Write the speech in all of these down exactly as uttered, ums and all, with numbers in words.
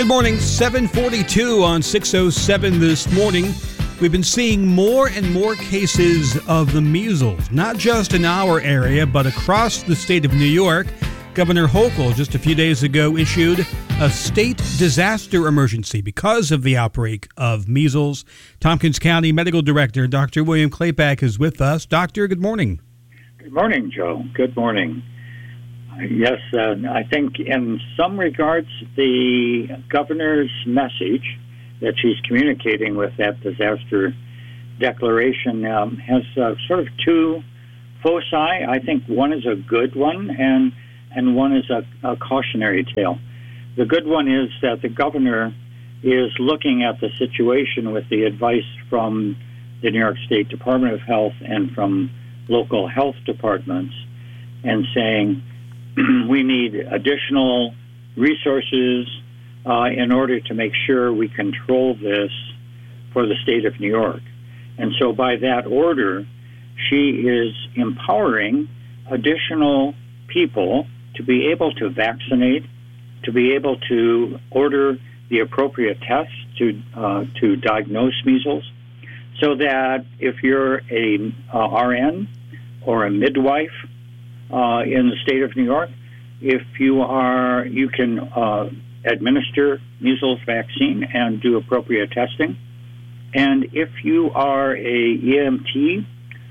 Good morning, seven forty-two on six oh seven this morning. We've been seeing more and more cases of the measles, not just in our area, but across the state of New York. Governor Hochul just a few days ago issued a state disaster emergency because of the outbreak of measles. Tompkins County Medical Director Doctor William Kleypak is with us. Doctor, good morning. Good morning, Joe. Good morning. Yes, uh, I think in some regards the governor's message that she's communicating with that disaster declaration um, has uh, sort of two foci. I think one is a good one and and one is a, a cautionary tale. The good one is that the governor is looking at the situation with the advice from the New York State Department of Health and from local health departments and saying we need additional resources uh, in order to make sure we control this for the state of New York. And so by that order, she is empowering additional people to be able to vaccinate, to be able to order the appropriate tests to uh, to diagnose measles, so that if you're a uh, R N or a midwife uh, in the state of New York, if you are, you can uh, administer measles vaccine and do appropriate testing. And if you are a E M T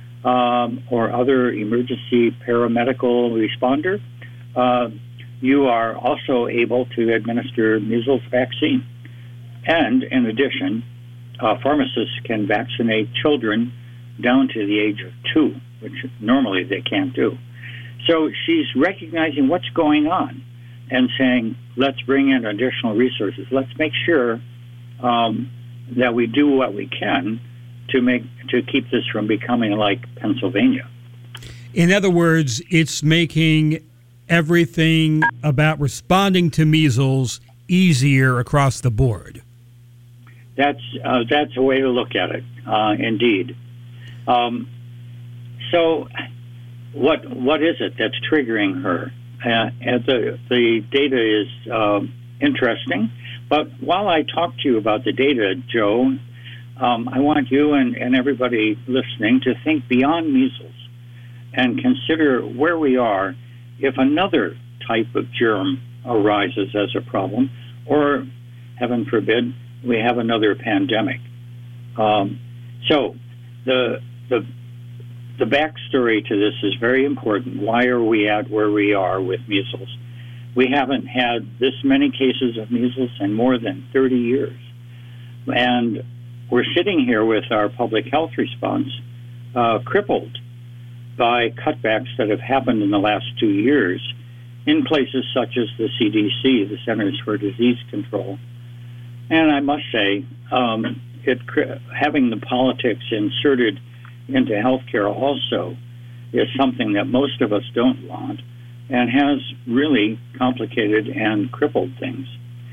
um, or other emergency paramedical responder, uh, you are also able to administer measles vaccine. And in addition, uh, pharmacists can vaccinate children down to the age of two, which normally they can't do. So she's recognizing what's going on and saying, let's bring in additional resources. Let's make sure um, that we do what we can to make to keep this from becoming like Pennsylvania. In other words, it's making everything about responding to measles easier across the board. That's uh, that's a way to look at it, uh, indeed. Um, so, what what is it that's triggering her? Uh, and the the data is uh, interesting, but while I talk to you about the data, Joe, um, I want you and, and everybody listening to think beyond measles and consider where we are if another type of germ arises as a problem, or, heaven forbid, we have another pandemic. Um, so the the the backstory to this is very important. Why are we at where we are with measles? We haven't had this many cases of measles in more than thirty years. And we're sitting here with our public health response uh, crippled by cutbacks that have happened in the last two years in places such as the C D C, the Centers for Disease Control. And I must say, um, it, having the politics inserted into healthcare also is something that most of us don't want and has really complicated and crippled things.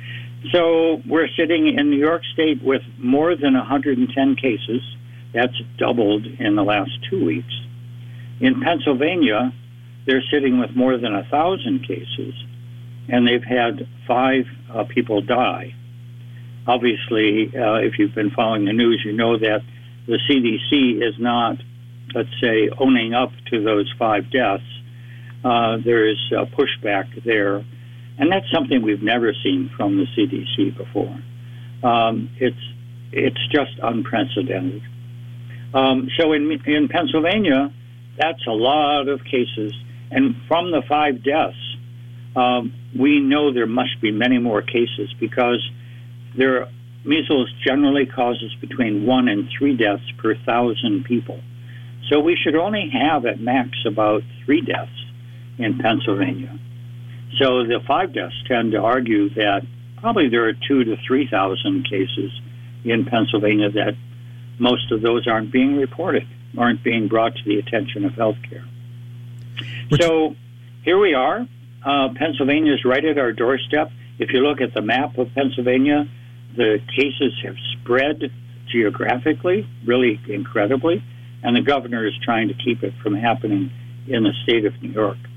So we're sitting in New York State with more than one hundred ten cases. That's doubled in the last two weeks. In Pennsylvania, they're sitting with more than one thousand cases, and they've had five uh, people die. Obviously, uh, if you've been following the news, you know that the C D C is not, let's say, owning up to those five deaths. Uh, there is a pushback there, and that's something we've never seen from the C D C before. Um, it's it's just unprecedented. Um, so in in Pennsylvania, that's a lot of cases, and from the five deaths, um, we know there must be many more cases because there measles generally causes between one and three deaths per thousand people. So we should only have at max about three deaths in Pennsylvania. So the five deaths tend to argue that probably there are two to three thousand cases in Pennsylvania that most of those aren't being reported, aren't being brought to the attention of healthcare. Which... So here we are. Uh, Pennsylvania is right at our doorstep. If you look at the map of Pennsylvania, the cases have spread geographically, really incredibly, and the governor is trying to keep it from happening in the state of New York.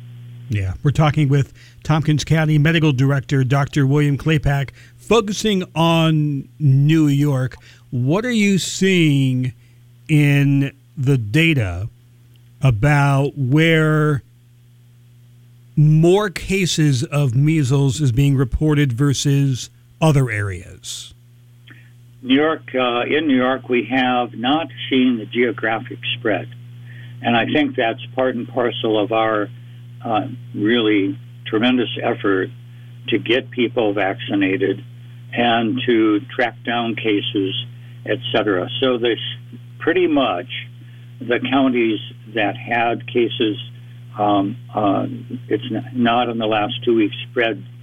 Yeah, we're talking with Tompkins County Medical Director Doctor William Claypack, focusing on New York. What are you seeing in the data about where more cases of measles is being reported versus other areas? New York, uh, in New York, we have not seen the geographic spread. And I think that's part and parcel of our uh, really tremendous effort to get people vaccinated and to track down cases, et cetera. So this pretty much the counties that had cases, um, uh, it's not in the last two weeks spread